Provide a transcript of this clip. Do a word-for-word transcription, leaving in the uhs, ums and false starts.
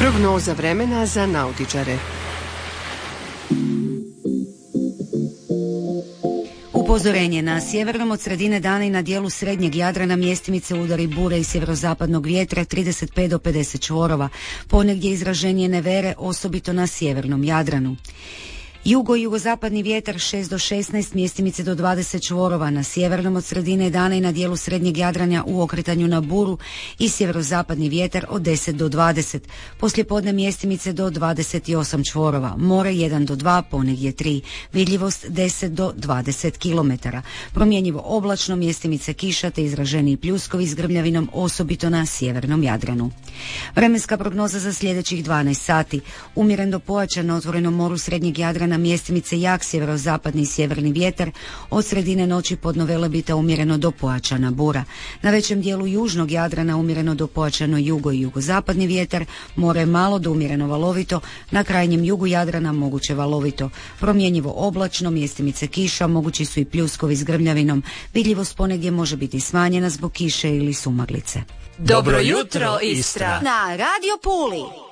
Prognoza vremena za nautičare. Upozorenje: na sjevernom od sredine dana i na dijelu srednjeg Jadrana mjestimice udari bure i sjeverozapadnog vjetra trideset pet do pedeset čvorova, ponegdje izraženije nevere, osobito na sjevernom Jadranu. Jugo i jugozapadni vjetar šest do šesnaest, mjestimice do dvadeset čvorova, na sjevernom od sredine dana i na dijelu srednjeg Jadrana u okretanju na buru i sjeverozapadni vjetar od deset do dvadeset, poslijepodne mjestimice do dvadeset osam čvorova, more jedan do dva, ponegdje tri, vidljivost deset do dvadeset kilometara, promjenjivo oblačno, mjestimice kiša te izraženiji pljuskovi s grmljavinom, osobito na sjevernom Jadranu. Vremenska prognoza za sljedećih dvanaest sati: umjeren do pojačan na otvorenom moru srednjeg Jadrana, mjestimice jak sjeverozapadni i sjeverni vjetar, od sredine noći podno Velebita umjereno do pojačana bura. Na većem dijelu južnog Jadrana umjereno do pojačano jugo i jugozapadni vjetar, more malo do umjereno valovito, na krajnjem jugu Jadrana moguće valovito, promjenjivo oblačno, mjestimice kiša, mogući su i pljuskovi s grmljavinom, vidljivost ponegdje može biti smanjena zbog kiše ili sumaglice. Dobro jutro, Istra! Na Radio Puli!